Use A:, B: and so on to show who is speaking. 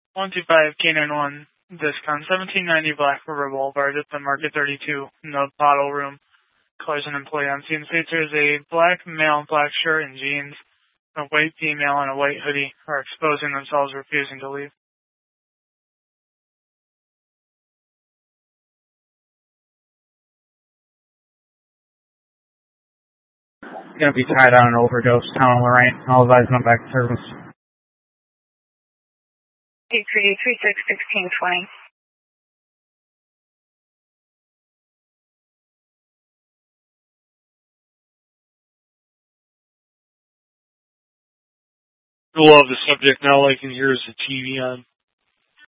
A: 125 Canine 1, discount 1790 Black River Boulevard at the Market 32 in the bottle room. Colors and employee on scene features a black male in black shirt and jeans. A white female in a white hoodie are exposing themselves, refusing to leave.
B: Going to be tied on an overdose, town of Lorraine. I'll advise them back to service.
C: 83361620.
D: Below the subject now, like, and here's the TV on.